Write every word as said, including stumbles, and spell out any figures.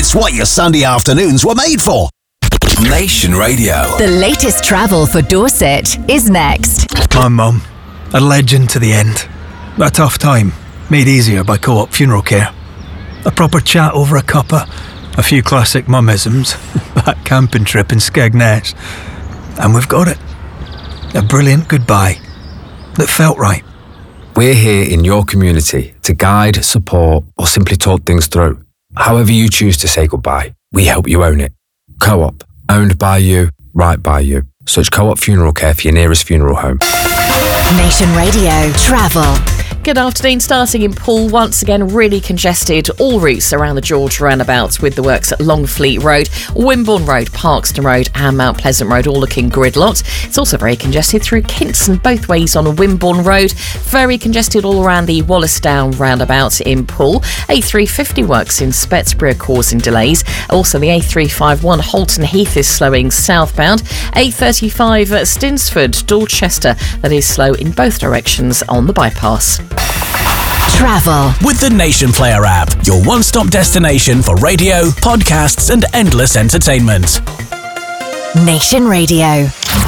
It's what your Sunday afternoons were made for. Nation Radio. The latest travel for Dorset is next. My mum, a legend to the end. A tough time, made easier by Co-op Funeral Care. A proper chat over a cuppa, a few classic mummisms, that camping trip in Skegness, and we've got it. A brilliant goodbye that felt right. We're here in your community to guide, support, or simply talk things through. However you choose to say goodbye, we help you own it. Co-op, owned by you, right by you. Search Co-op Funeral Care for your nearest funeral home. Nation Radio Travel. Good afternoon. Starting in Poole, once again really congested all routes around the George roundabouts with the works at Longfleet Road, Wimborne Road, Parkston Road and Mount Pleasant Road all looking gridlocked. It's also very congested through Kinston both ways on Wimborne Road. Very congested all around the Wallasdown roundabout in Poole. A three fifty works in Spetsbury are causing delays. Also the A three fifty-one Halton Heath is slowing southbound. A thirty-five Stinsford Dorchester, that is slow in both directions on the bypass. Travel with the Nation Player app, your one-stop destination for radio, podcasts and endless entertainment. Nation Radio.